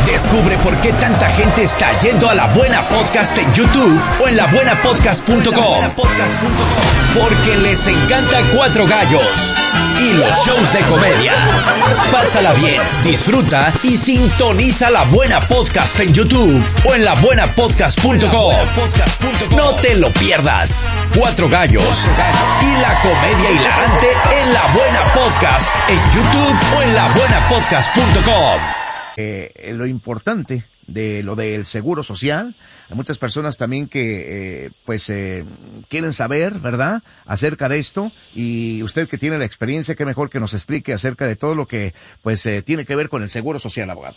Descubre por qué tanta gente está yendo a La Buena Podcast en YouTube o en labuenapodcast.com. Porque les encanta Cuatro Gallos y los shows de comedia. Pásala bien, disfruta y sintoniza La Buena Podcast en YouTube o en labuenapodcast.com. No te lo pierdas. Cuatro Gallos y la comedia hilarante en La Buena Podcast en YouTube o en labuenapodcast.com. Lo importante de lo del seguro social, hay muchas personas también que quieren saber, ¿verdad?, acerca de esto, y usted que tiene la experiencia, qué mejor que nos explique acerca de todo lo que tiene que ver con el seguro social, abogado.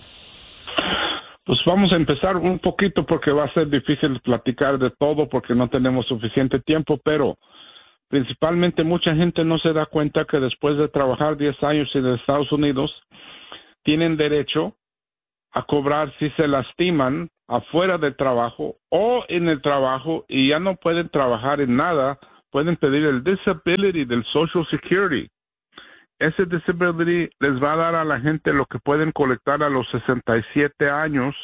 Pues vamos a empezar un poquito porque va a ser difícil platicar de todo porque no tenemos suficiente tiempo, pero principalmente mucha gente no se da cuenta que después de trabajar 10 años en Estados Unidos tienen derecho a cobrar si se lastiman afuera del trabajo o en el trabajo y ya no pueden trabajar en nada, pueden pedir el disability del Social Security. Ese disability les va a dar a la gente lo que pueden colectar a los 67 años,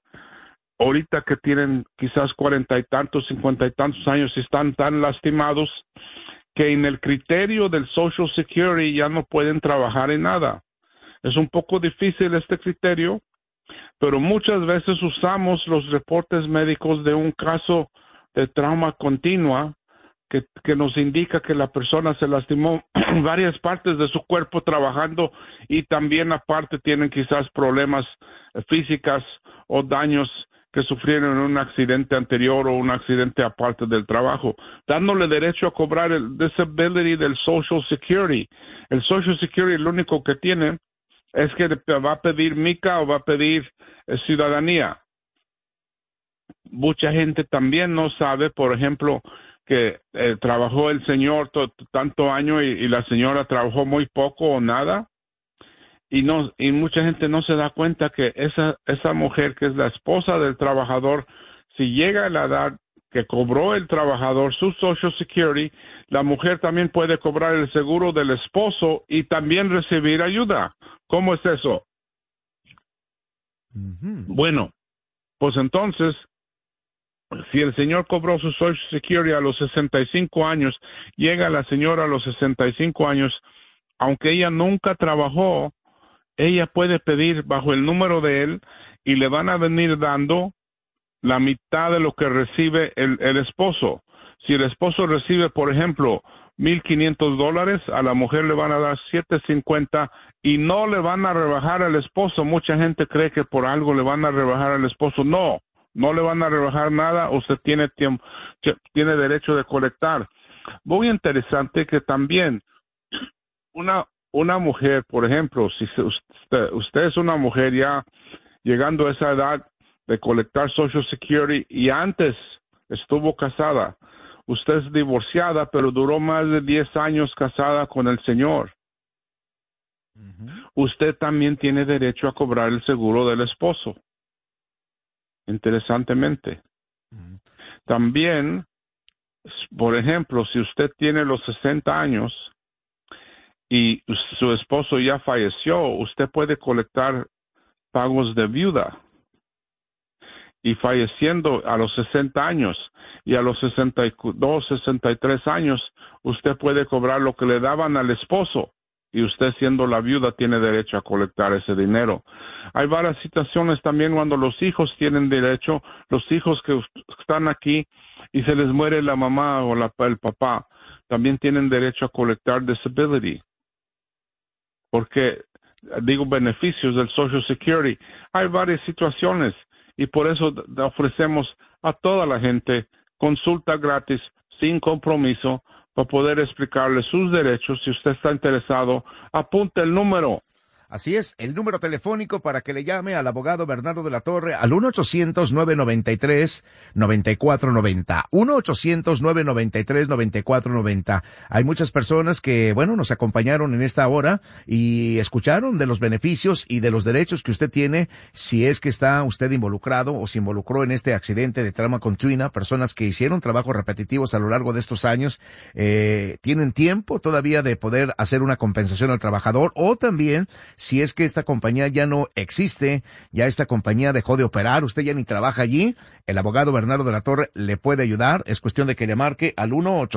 ahorita que tienen quizás 40 y tantos, 50 y tantos años y están tan lastimados que en el criterio del Social Security ya no pueden trabajar en nada. Es un poco difícil este criterio, pero muchas veces usamos los reportes médicos de un caso de trauma continua que nos indica que la persona se lastimó varias partes de su cuerpo trabajando y también aparte tienen quizás problemas físicas o daños que sufrieron en un accidente anterior o un accidente aparte del trabajo, dándole derecho a cobrar el disability del Social Security. El Social Security lo único que tiene es que va a pedir mica o va a pedir ciudadanía. Mucha gente también no sabe, por ejemplo, que trabajó el señor tanto año y la señora trabajó muy poco o nada, y mucha gente no se da cuenta que esa mujer que es la esposa del trabajador, si llega a la edad que cobró el trabajador su Social Security, la mujer también puede cobrar el seguro del esposo y también recibir ayuda. ¿Cómo es eso? Bueno, pues entonces, si el señor cobró su Social Security a los 65 años, llega la señora a los 65 años, aunque ella nunca trabajó, ella puede pedir bajo el número de él y le van a venir dando la mitad de lo que recibe el esposo. Si el esposo recibe, por ejemplo, $1,500, a la mujer le van a dar $750 y no le van a rebajar al esposo. Mucha gente cree que por algo le van a rebajar al esposo. No le van a rebajar nada. Usted tiene derecho de colectar. Muy interesante que también una mujer, por ejemplo, si usted es una mujer ya llegando a esa edad de colectar Social Security y antes estuvo casada, usted es divorciada, pero duró más de 10 años casada con el señor. Usted también tiene derecho a cobrar el seguro del esposo. Interesantemente. También, por ejemplo, si usted tiene los 60 años y su esposo ya falleció, usted puede colectar pagos de viuda. Y falleciendo a los 60 años y a los 62, 63 años, usted puede cobrar lo que le daban al esposo y usted siendo la viuda tiene derecho a colectar ese dinero. Hay varias situaciones también cuando los hijos tienen derecho, los hijos que están aquí y se les muere la mamá o el papá, también tienen derecho a colectar disability. Porque, digo, beneficios del Social Security. Hay varias situaciones. Y por eso ofrecemos a toda la gente consulta gratis, sin compromiso, para poder explicarle sus derechos. Si usted está interesado, apunte el número. Así es, el número telefónico para que le llame al abogado Bernardo de la Torre al 1-800-993-9490. 1-800-993-9490. Hay muchas personas que, nos acompañaron en esta hora y escucharon de los beneficios y de los derechos que usted tiene si es que está usted involucrado o se involucró en este accidente de trauma continua. Personas que hicieron trabajos repetitivos a lo largo de estos años, tienen tiempo todavía de poder hacer una compensación al trabajador, o también si es que esta compañía ya no existe, ya esta compañía dejó de operar, usted ya ni trabaja allí, el abogado Bernardo de la Torre le puede ayudar. Es cuestión de que le marque al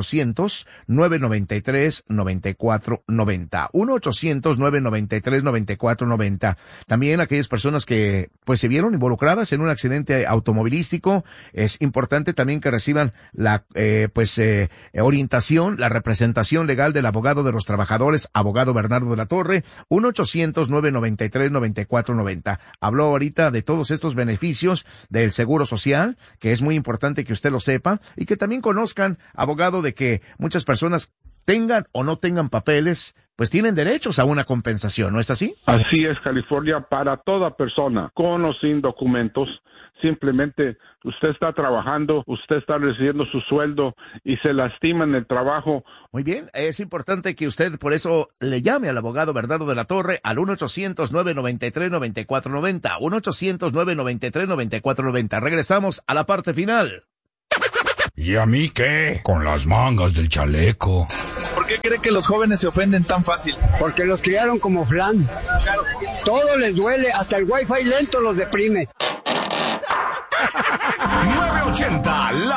1-800-993-9490. 1-800-993-9490. También aquellas personas que pues se vieron involucradas en un accidente automovilístico, es importante también que reciban la orientación, la representación legal del abogado de los trabajadores, abogado Bernardo de la Torre. 1-800-993-9490. Habló ahorita de todos estos beneficios del Seguro Social, que es muy importante que usted lo sepa y que también conozcan, abogado, de que muchas personas tengan o no tengan papeles, pues tienen derechos a una compensación, ¿no es así? Así es, California, para toda persona, con o sin documentos. Simplemente usted está trabajando, usted está recibiendo su sueldo y se lastima en el trabajo. Muy bien, es importante que usted por eso le llame al abogado Bernardo de la Torre al 1-800-993-9490, 1-800-993-9490. Regresamos a la parte final. ¿Y a mí qué? Con las mangas del chaleco. ¿Por qué cree que los jóvenes se ofenden tan fácil? Porque los criaron como flan. Todo les duele, hasta el wifi lento los deprime. 980, la